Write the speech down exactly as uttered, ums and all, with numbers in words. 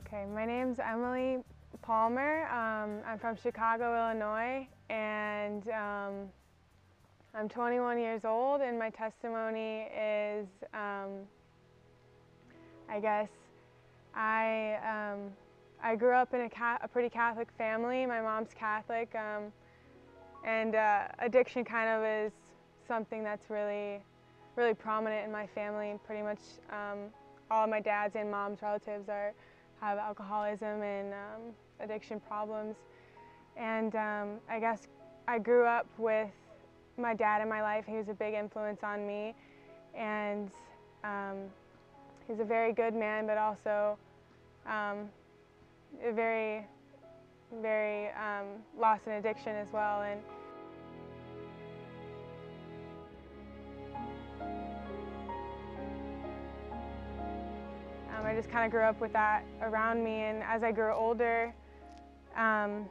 Okay, my name's Emily Palmer. Um, I'm from Chicago, Illinois, and um, I'm twenty-one years old, and my testimony is, um, I guess, I, um, I grew up in a, ca a pretty Catholic family. My mom's Catholic, um, and uh, addiction kind of is something that's really, really prominent in my family. Pretty much um, all of my dad's and mom's relatives are have alcoholism and um, addiction problems. And um, I guess I grew up with my dad in my life. He was a big influence on me, and um, he's a very good man, but also um, a very, very um, lost in addiction as well. And Um, I just kind of grew up with that around me, and as I grew older, um,